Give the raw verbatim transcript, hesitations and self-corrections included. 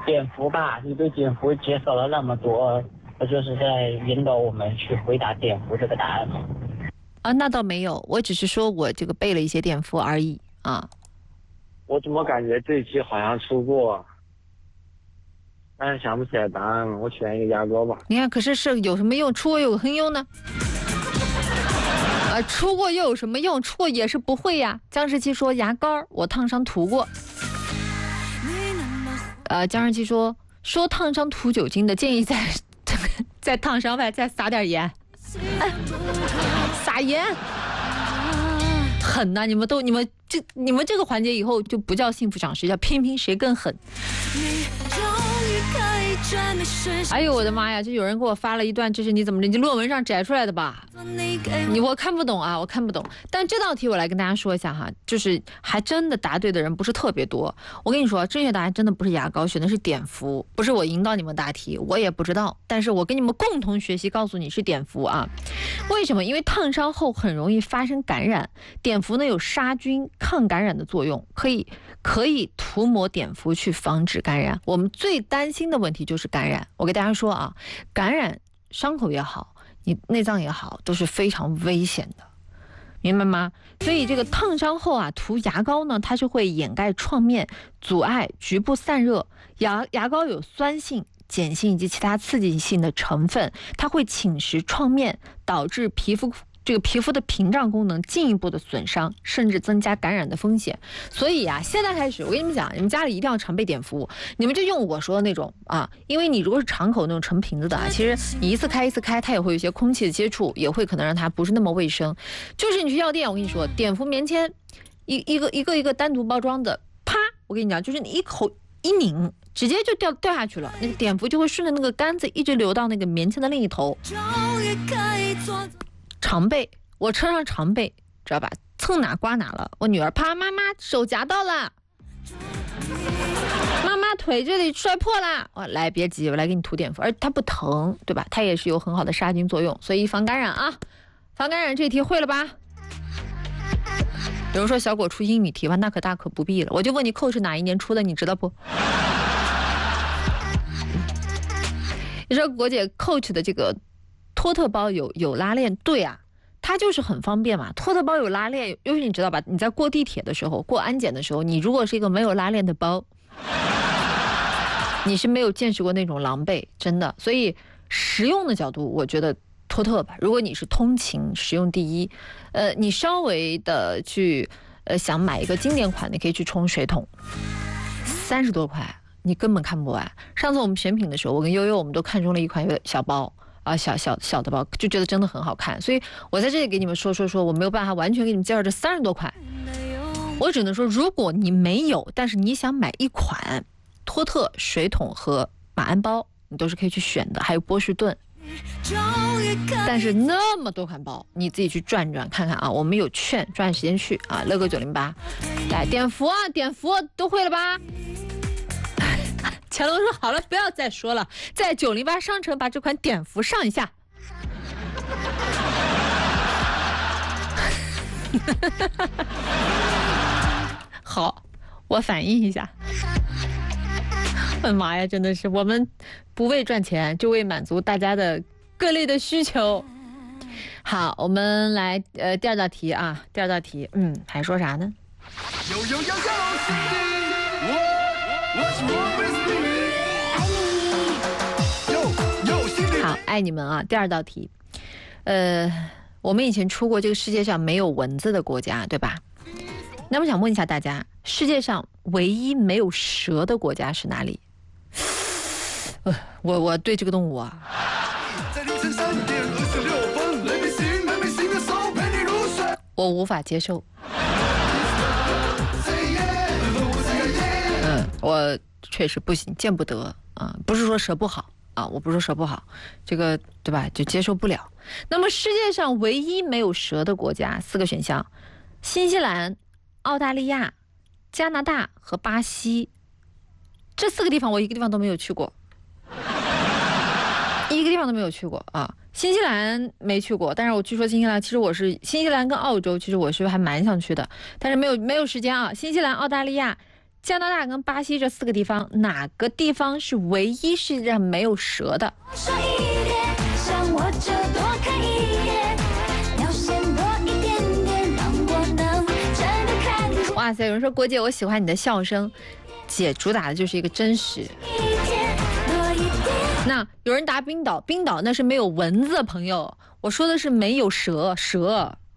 碘伏吧，你对碘伏介绍了那么多，我就是在引导我们去回答碘伏这个答案吗？ 啊，那倒没有，我只是说我这个背了一些碘伏而已啊。 我怎么感觉这期好像出过，但是想不起来答案了，我选一个牙膏吧。 你看，可是是有什么用？出过有很用呢？啊，出过又有什么用？出过也是不会呀。江十七说牙膏我烫伤涂过。呃，江十七说说烫伤涂酒精的建议在在烫伤外再撒点盐，哎、撒盐。狠呐、啊！你们都你们这你们这个环节以后就不叫幸福赏识，叫拼拼谁更狠。哎呦我的妈呀！就有人给我发了一段，这是你怎么你论文上摘出来的吧？你我看不懂啊，我看不懂。但这道题我来跟大家说一下哈，就是还真的答对的人不是特别多。我跟你说，正确答案真的不是牙膏，选的是碘伏。不是我引导你们答题，我也不知道。但是我跟你们共同学习，告诉你是碘伏啊。为什么？因为烫伤后很容易发生感染，碘伏呢有杀菌、抗感染的作用，可以可以涂抹碘伏去防止感染。我们最担心的问题就是感染。我给大家说啊，感染伤口也好，你内脏也好，都是非常危险的，明白吗？所以这个烫伤后啊，涂牙膏呢，它是会掩盖创面，阻碍局部散热。牙牙膏有酸性、碱性以及其他刺激性的成分，它会侵蚀创面，导致皮肤这个皮肤的屏障功能进一步的损伤，甚至增加感染的风险。所以啊，现在开始我跟你们讲，你们家里一定要常备碘伏。你们就用我说的那种啊，因为你如果是敞口那种成瓶子的啊，其实你一次开一次开，它也会有一些空气的接触，也会可能让它不是那么卫生。就是你去药店，我跟你说，碘伏棉签一一个一个一个单独包装的，啪，我跟你讲，就是你一口一拧，直接就掉掉下去了，那个碘伏就会顺着那个杆子一直流到那个棉签的另一头。常备，我车上常备，知道吧？蹭哪刮哪了。我女儿啪，妈妈手夹到了，妈妈腿这里摔破了。我来，别急，我来给你涂碘伏，而它不疼，对吧？它也是有很好的杀菌作用，所以防感染啊，防感染这题会了吧？比如说小果出英语题吧，那可大可不必了。我就问你，Coach是哪一年出的，你知道不？你说国姐 Coach 的这个托特包有有拉链，对啊，它就是很方便嘛。托特包有拉链，尤其你知道吧？你在过地铁的时候、过安检的时候，你如果是一个没有拉链的包，你是没有见识过那种狼狈，真的。所以实用的角度，我觉得托特吧。如果你是通勤，实用第一。呃，你稍微的去呃想买一个经典款，你可以去冲水桶，三十多块，你根本看不完。上次我们选品的时候，我跟悠悠我们都看中了一款小包。啊，小小小的包，就觉得真的很好看，所以我在这里给你们说说说，我没有办法完全给你们介绍这三十多款，我只能说，如果你没有，但是你想买一款托特水桶和马鞍包，你都是可以去选的，还有波士顿。但是那么多款包，你自己去转转看看啊，我们有券，抓紧时间去啊，乐哥九零八，来碘伏啊，碘伏都会了吧？乾隆说好了，不要再说了，在九零八商城把这款碘伏上一下。好，我反应一下。我的妈呀，真的是我们不为赚钱，就为满足大家的各类的需求。好，我们来呃第二道题啊，第二道题，嗯，还说啥呢？有有有有好，爱你们啊！第二道题，呃，我们以前出过这个世界上没有蚊子的国家，对吧？那我想问一下大家，世界上唯一没有蛇的国家是哪里？呃、我我对这个动物啊，我无法接受。嗯，我确实不行，见不得啊！不是说蛇不好。啊，我不是说蛇不好，这个对吧？就接受不了。那么世界上唯一没有蛇的国家，四个选项：新西兰、澳大利亚、加拿大和巴西。这四个地方我一个地方都没有去过，一个地方都没有去过啊。新西兰没去过，但是我据说新西兰，其实我是新西兰跟澳洲，其实我是还蛮想去的，但是没有没有时间啊。新西兰、澳大利亚、 加拿大跟巴西这四个地方，哪个地方是唯一世界上没有蛇的？哇塞，有人说郭姐，我喜欢你的笑声。姐主打的就是一个真实。那有人答冰岛，冰岛那是没有蚊子，朋友，我说的是没有蛇，蛇。